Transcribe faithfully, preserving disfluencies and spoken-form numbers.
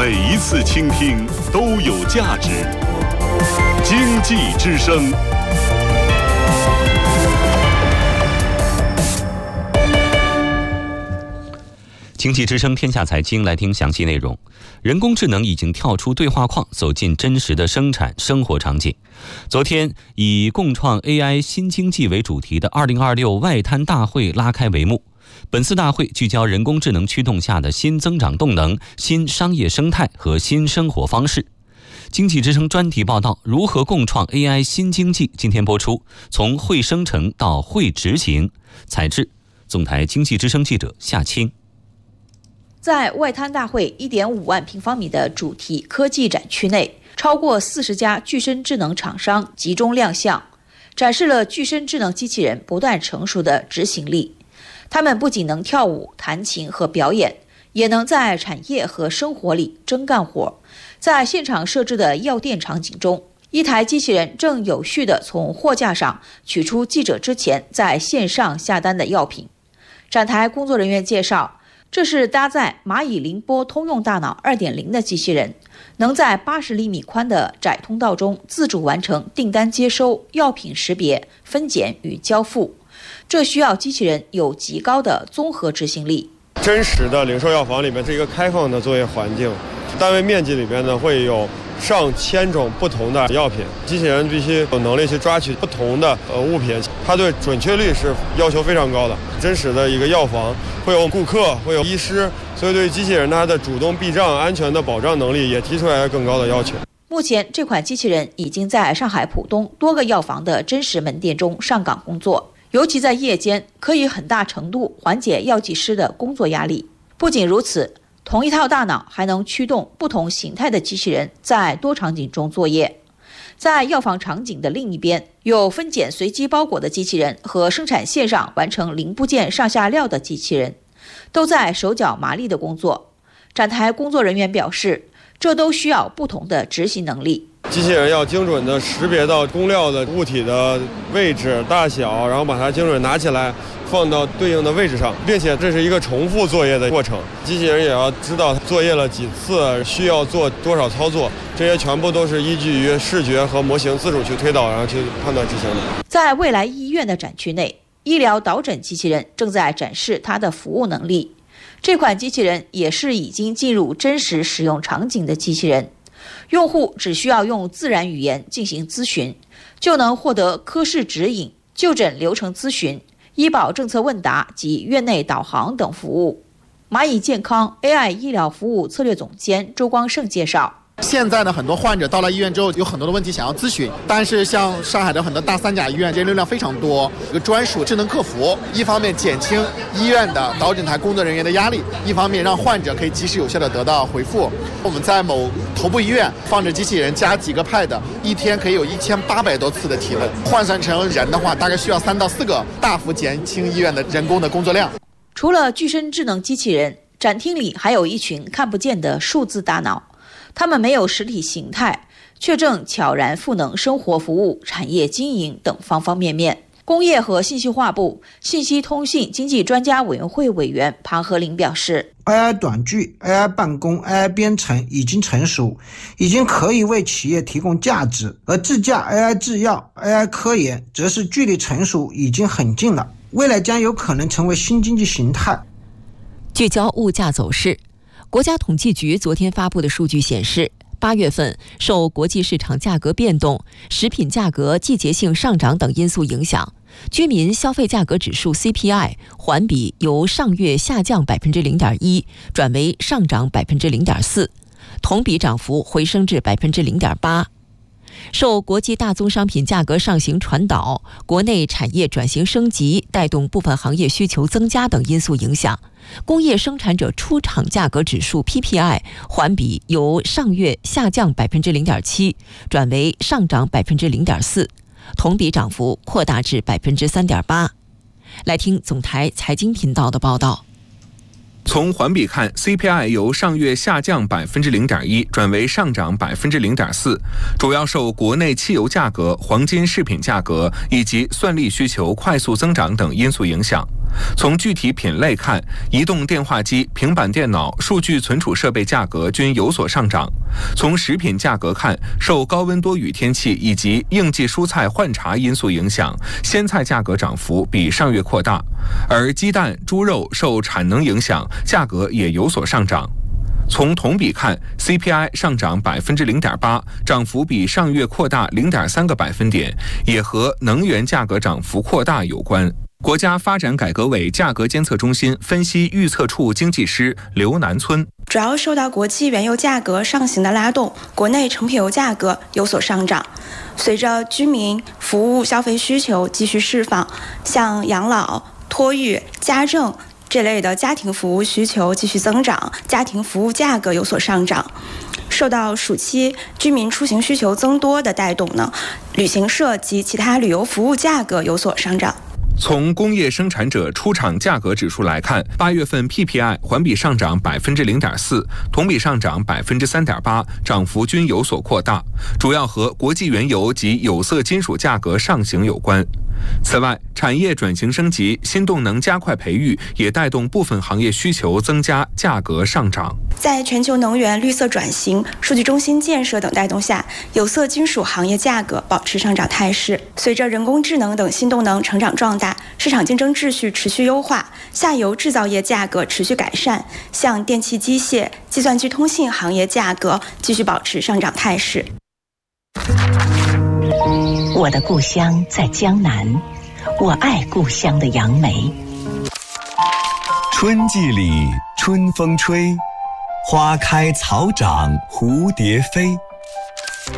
每一次倾听都有价值。经济之声。 经济之声天下财经，来听详细内容。人工智能已经跳出对话框，走进真实的生产生活场景。昨天，以共创 A I 新经济为主题的二零二六外滩大会拉开帷幕。本次大会聚焦人工智能驱动下的新增长动能、新商业生态和新生活方式。经济之声专题报道如何共创 A I 新经济，今天播出，从会生成到会执行。采制总台经济之声记者夏青。 在外滩大会 一点五万平方米的主题科技展区内，超过四十家具身智能厂商集中亮相，展示了具身智能机器人不断成熟的执行力。他们不仅能跳舞、弹琴和表演，也能在产业和生活里真干活。在现场设置的药店场景中，一台机器人正有序地从货架上取出记者之前在线上下单的药品。展台工作人员介绍，这是搭载蚂蚁凌波通用大脑 二点零 的机器人，能在八十厘米宽的窄通道中自主完成订单接收、药品识别、分拣与交付。这需要机器人有极高的综合执行力。 真实的零售药房里面是一个开放的作业环境，单位面积里面呢会有上千种不同的药品，机器人必须有能力去抓取不同的呃物品，它对准确率是要求非常高的。真实的一个药房会有顾客，会有医师，所以对机器人它的主动避障、安全的保障能力也提出来了更高的要求。 目前，这款机器人已经在上海浦东多个药房的真实门店中上岗工作，尤其在夜间，可以很大程度缓解药剂师的工作压力。不仅如此，同一套大脑还能驱动不同形态的机器人在多场景中作业。在药房场景的另一边，有分拣随机包裹的机器人和生产线上完成零部件上下料的机器人，都在手脚麻利的工作。展台工作人员表示，这都需要不同的执行能力。 机器人要精准地识别到工料的物体的位置、大小，然后把它精准拿起来放到对应的位置上，并且这是一个重复作业的过程。机器人也要知道作业了几次，需要做多少操作，这些全部都是依据于视觉和模型自主去推导，然后去判断执行的。 在未来医院的展区内，医疗导诊机器人正在展示它的服务能力。这款机器人也是已经进入真实使用场景的机器人，用户只需要用自然语言进行咨询，就能获得科室指引、就诊流程咨询、医保政策问答及院内导航等服务。蚂蚁健康 A I 医疗服务策略总监周光胜介绍， 现在呢，很多患者到了医院之后，有很多的问题想要咨询，但是像上海的很多大三甲医院，人流量非常多，有专属智能客服，一方面减轻医院的导诊台工作人员的压力，一方面让患者可以及时有效的得到回复。我们在某头部医院放着机器人加几个 pad， 一天可以有一千八百多次的提问，换算成人的话，大概需要三到四个，大幅减轻医院的人工的工作量。 除了具身智能机器人，展厅里还有一群看不见的数字大脑。他们没有实体形态，却正悄然赋能生活服务、产业经营等方方面面。工业和信息化部信息通信经济专家委员会委员庞和林表示， A I 短剧、A I 办公、A I 编程已经成熟，已经可以为企业提供价值，而自驾 A I 制药、A I 科研则是距离成熟已经很近了，未来将有可能成为新经济形态。 聚焦物价走势，国家统计局昨天发布的数据显示，八月份受国际市场价格变动、食品价格季节性上涨等因素影响，居民消费价格指数 C P I 环比由上月下降 百分之零点一 转为上涨 百分之零点四， 同比涨幅回升至 百分之零点八。受国际大宗商品价格上行传导、国内产业转型升级带动部分行业需求增加等因素影响，工业生产者出厂价格指数 P P I 环比由上月下降 百分之零点七 转为上涨 百分之零点四， 同比涨幅扩大至 百分之三点八。 来听总台财经频道的报道。 从环比看 ，C P I 由上月下降 百分之零点一 转为上涨 百分之零点四， 主要受国内汽油价格、黄金饰品价格以及算力需求快速增长等因素影响。 从具体品类看，移动电话机、平板电脑、数据存储设备价格均有所上涨。从食品价格看，受高温多雨天气以及应季蔬菜换茬因素影响，鲜菜价格涨幅比上月扩大，而鸡蛋、猪肉受产能影响，价格也有所上涨。从同比看 ，C P I 上涨百分之零点八，涨幅比上月扩大零点三个百分点，也和能源价格涨幅扩大有关。国家发展改革委价格监测中心分析预测处经济师刘南村， 主要受到国际原油价格上行的拉动，国内成品油价格有所上涨。随着居民服务消费需求继续释放，像养老、托育、家政这类的家庭服务需求继续增长，家庭服务价格有所上涨。受到暑期居民出行需求增多的带动呢，旅行社及其他旅游服务价格有所上涨。 从工业生产者出厂价格指数来看，八月份 P P I 环比上涨百分之零点四，同比上涨百分之三点八，涨幅均有所扩大，主要和国际原油及有色金属价格上行有关。此外，产业转型升级、新动能加快培育，也带动部分行业需求增加，价格上涨。 在全球能源绿色转型、数据中心建设等带动下，有色金属行业价格保持上涨态势。随着人工智能等新动能成长壮大，市场竞争秩序持续优化，下游制造业价格持续改善，像电气机械、计算机通信行业价格继续保持上涨态势。 我的故乡在江南，我爱故乡的杨梅。 春季里春风吹，花开草长蝴蝶飞。